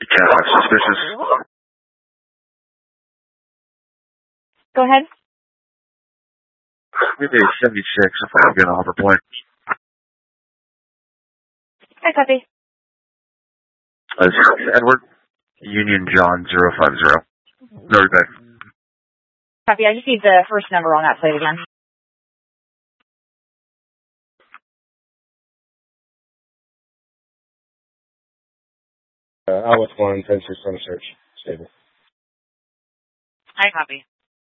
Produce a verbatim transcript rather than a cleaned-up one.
Cadillac suspicious. Go ahead. Maybe seventy-six if I'm going to Hopper Point. Hi, copy. Uh, Edward, Union John zero five zero. No, back. Copy. I just need the first number on that plate again. Uh, Alice one, ten six on search. Stable. Hi, copy.